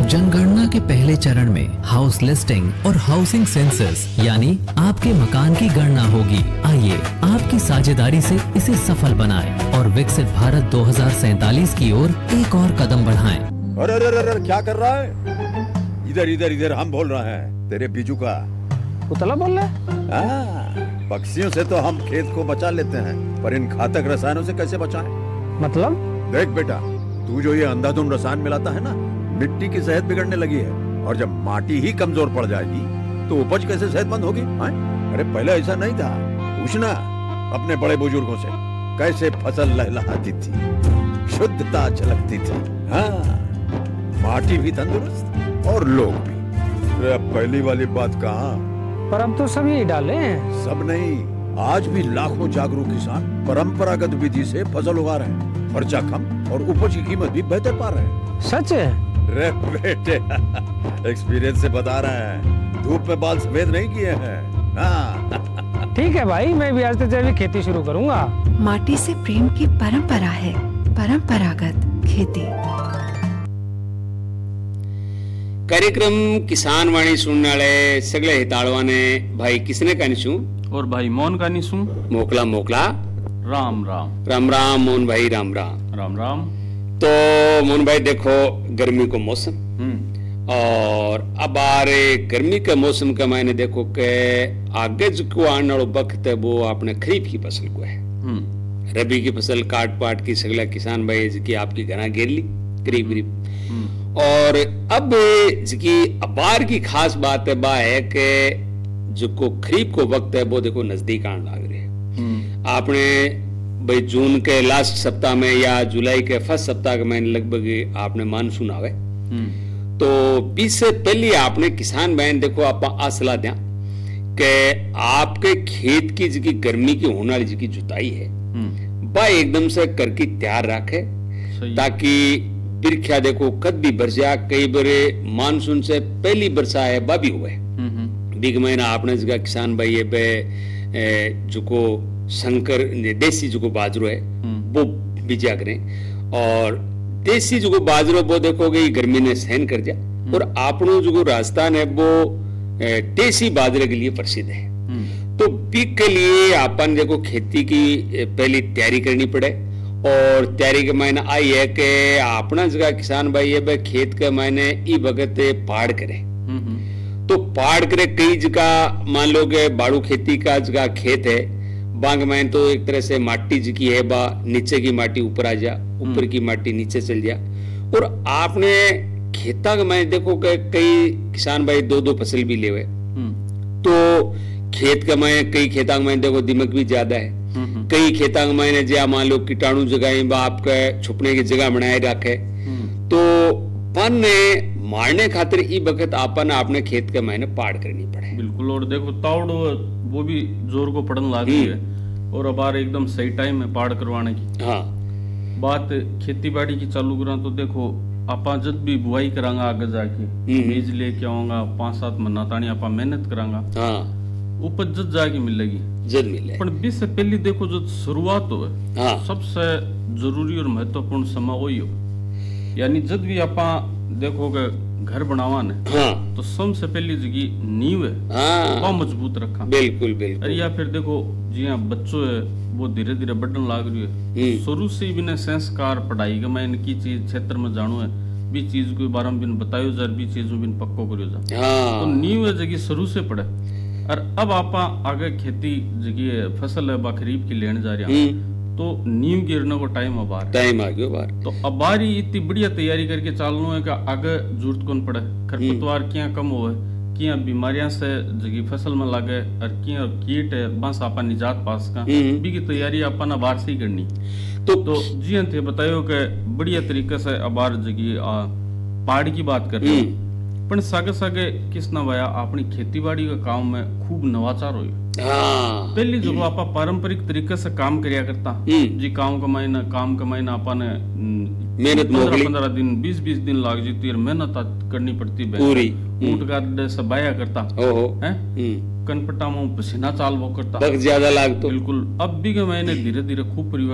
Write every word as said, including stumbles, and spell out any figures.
जनगणना के पहले चरण में हाउस लिस्टिंग और हाउसिंग सेंसस यानी आपके मकान की गणना होगी। आइए आपकी साझेदारी से इसे सफल बनाएं और विकसित भारत दो हज़ार सैतालीस की ओर एक और कदम बढ़ाएं। अरे अरे अरे क्या कर रहा है? इधर इधर इधर हम बोल रहे हैं तेरे बीजू का। उतला बोल रहा है? हाँ, पक्षियों से तो हम खेत को बचा लेते हैं, पर इन घातक रसायनों से कैसे बचाएं? मतलब? देख बेटा, तू जो ये अंधाधुंध रसायन मिलाता है ना, मिट्टी की सेहत बिगड़ने लगी है। और जब माटी ही कमजोर पड़ जाएगी तो उपज कैसे सेहतमंद होगी? हाँ? अरे पहले ऐसा नहीं था। पूछना अपने बड़े बुजुर्गों से, कैसे फसल लहलहाती थी, शुद्धता झलकती थी। हाँ, माटी भी तंदुरुस्त और लोग भी। अरे अब पहली वाली बात कहाँ? पर अब तो सब यही डाले हैं। सब नहीं, आज भी लाखों जागरूक किसान परंपरागत विधि से फसल उगा रहे हैं। खर्चा कम और उपज की कीमत भी बेहतर पा रहे हैं। सच है? रे बेटे, एक्सपीरियंस से बता रहे हैं, धूप में बाल सफेद नहीं किए हैं। हाँ। ठीक है भाई, मैं भी आज से जैविक खेती शुरू करूंगा। माटी से प्रेम की परंपरा है परंपरागत खेती। कार्यक्रम किसान वाणी सुनने वाले सगले हिताड़वा ने भाई किसने कहनी छू और भाई मोहन कहनी छू मोकला मोकला राम राम राम राम मोहन भाई राम राम राम राम। तो मोहन भाई देखो, गर्मी को मौसम हम्म और अब आ रहे गर्मी के मौसम का मैंने देखो के आगे जो आने वाला वक्त है वो अपने खरीफ की फसल को है। हम्म रबी की फसल काट पाट की सगला किसान भाई जिसकी आपकी घना घेर ली करीब करीब। और अब जिसकी अबार की खास बात है बा है कि जो को खरीफ को वक्त है वो देखो नजदीक आने लग रहे हैं। आपने भाई जून के लास्ट सप्ताह में या जुलाई के फर्स्ट सप्ताह के महीने लगभग आपने मानसून आवे, तो बीस से पहले आपने किसान बहन देखो आप आसला दिया कि आपके खेत की जिकी गर्मी की होने वाली जिकी जुताई है बा एकदम से करके तैयार रखे, ताकि बिरखिया देखो कद भी बरसा। कई बारे मानसून से पहली बरसा है बा भी हुए बिग महीना आपने जगह किसान भाई ये पे जो को शंकर देसी जो को बाजरो है वो बीजा करें। और देसी जो को बाजरो वो देखोगे गर्मी ने सहन कर दिया। और आपनो जो को राजस्थान है वो देसी बाजरे के लिए प्रसिद्ध है। तो बिग के लिए अपन देखो खेती की पहली तैयारी करनी पड़े। और तैयारी के महीना आई है कि अपना जगह किसान भाई ये खेत के महीने ई वक्त पहाड़ करे। तो पहाड़ करे कई जगह मान लो के बाड़ू खेती का जगह खेत है बांग में, तो एक तरह से माटी जिकी है बा नीचे की माटी ऊपर आ जा, ऊपर की माटी नीचे चल जा। और आपने खेता के महीने देखो कि कई किसान भाई दो दो फसल भी ले हुए। तो खेत के महीने कई खेता के महीने देखो दिमक भी ज्यादा है, कई खेता के महीने जो मान लो कीटाणु जगह आपके छुपने की जगह बनाए रखे। तो पन ने मारने खातिर ई वक्त आपन आपने खेत के महीने पाड़ करनी पड़े। बिल्कुल। और देखो तावड़ वो भी जोर को पड़न लग रही है और अब बार एकदम सही टाइम है पाड़ करवाने की। हाँ, बात खेती बाड़ी की चालू करा तो देखो आपा जब भी बुआई करांगा आगे जाके बीज लेके आऊंगा पांच सात महीना तानी आपा मेहनत करांगा। हाँ, उपज जब जाके मिलेगी जद मिले। पर बीस से पहले देखो जो शुरुआत हो है हाँ। सबसे जरूरी और महत्वपूर्ण समय वही हो, यानी जब भी आपा देखोगे घर बनावा ने हाँ। तो सबसे पहली जगह नींव है हाँ। वो मजबूत रखा। बिल्कुल बिल्कुल। अरे या फिर देखो जी हाँ बच्चों है वो धीरे धीरे बढ़ने लाग रही है, शुरू से ही बिना संस्कार पढ़ाई के मैं इनकी चीज क्षेत्र में जानो है भी चीज के बारे में बिन बतायो जा भी चीज में बिन पक्को करियो जा। हाँ। तो नींव है जगह शुरू से पढ़े। और अब आपा आगे खेती जगह फसल है बा खरीफ की लेने जा रहे हैं तो नींव गिरने को टाइम अब आ टाइम आ गयो बार। तो अब बारी इतनी बढ़िया तैयारी करके चालनो है कि आगे जरूरत कौन पड़े, खरपतवार क्या कम हो क्या बीमारियां से जगी फसल में लागे और क्या कीट है बस आपा निजात पास का भी की तैयारी अपन अबार से ही करनी। तो, तो जी हाँ थे बतायो कि बढ़िया तरीके से अबार जगी पहाड़ की बात कर रहे हैं पण सागे सागे किस ना वाया अपनी खेती बाड़ी का काम में खूब नवाचार हो। हाँ। पहले जो आपा पारंपरिक तरीके से काम करिया करता जी काम का महीना काम का महीना आपा ने मेहनत पंद्रह पंद्रह दिन बीस बीस दिन लाग जाती है, मेहनत करनी पड़ती पूरी ऊंट गाड़े से बाया करता है कनपटा में पसीना चाल वो करता ज्यादा लाग तो बिल्कुल। अब भी के महीने धीरे धीरे खूब परिवर्तन